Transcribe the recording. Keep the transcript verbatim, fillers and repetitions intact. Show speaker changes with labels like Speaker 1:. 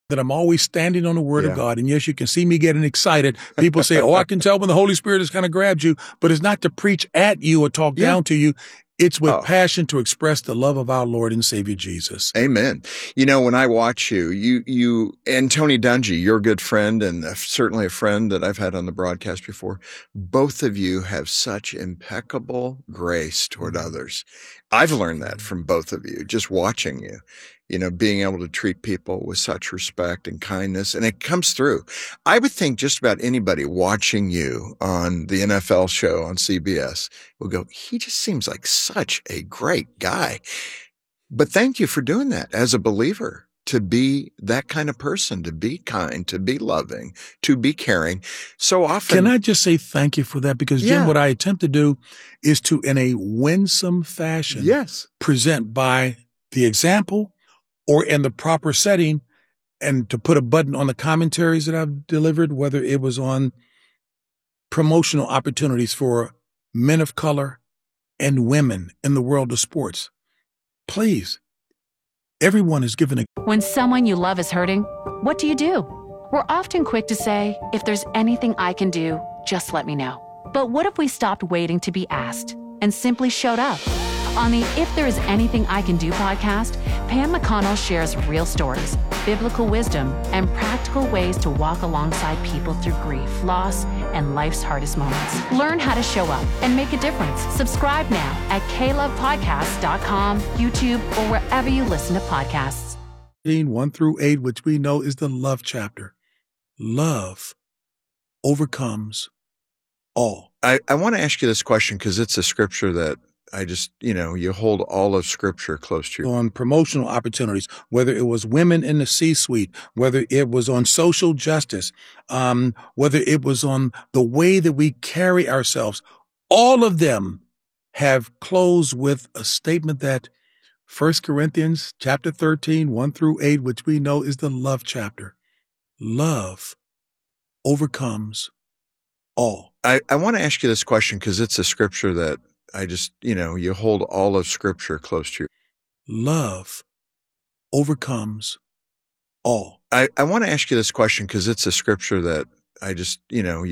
Speaker 1: that I'm always standing on the word
Speaker 2: Yeah.
Speaker 1: of God. And yes, you can see me getting excited. People say, oh, I can tell when the Holy Spirit has kind of grabbed you, but it's not to preach at you or talk
Speaker 2: Yeah.
Speaker 1: down to you. It's with
Speaker 2: Oh.
Speaker 1: passion to express the love of our Lord and Savior Jesus.
Speaker 2: Amen. You know, when I watch you, you, you, and Tony Dungy, you're a good friend and certainly a friend that I've had on the broadcast before. Both of you have such impeccable grace toward mm-hmm. others. I've learned that from both of you, just watching you, you know, being able to treat people with such respect and kindness. And it comes through. I would think just about anybody watching you on the N F L show on C B S will go, he just seems like such a great guy. But thank you for doing that as a believer, to be that kind of person, to be kind, to be loving, to be caring. So often.
Speaker 1: Can I just say thank you for that? Because, Jim,
Speaker 2: yeah.
Speaker 1: what I attempt to do is to, in a winsome fashion,
Speaker 2: yes.
Speaker 1: present by the example or in the proper setting, and to put a button on the commentaries that I've delivered, whether it was on promotional opportunities for men of color and women in the world of sports. Please, everyone is given a...
Speaker 3: When someone you love is hurting, what do you do? We're often quick to say, if there's anything I can do, just let me know. But what if we stopped waiting to be asked and simply showed up? On the If There Is Anything I Can Do podcast, Pam McConnell shares real stories, biblical wisdom, and practical ways to walk alongside people through grief, loss, and life's hardest moments. Learn how to show up and make a difference. Subscribe now at k love podcast dot com, YouTube, or wherever you listen to podcasts.
Speaker 1: one through eight, which we know is the love chapter. Love overcomes all.
Speaker 2: I, I want to ask you this question because it's a scripture that I just, you know, you hold all of Scripture close to you.
Speaker 1: On promotional opportunities, whether it was women in the C-suite, whether it was on social justice, um, whether it was on the way that we carry ourselves, all of them have closed with a statement that First Corinthians chapter thirteen, one through eight, which we know is the love chapter. Love overcomes all.
Speaker 2: I, I want to ask you this question because it's a scripture that I just, you know, you hold all of Scripture close to you.
Speaker 1: Love overcomes all.
Speaker 2: I, I want to ask you this question because it's a scripture that I just, you know,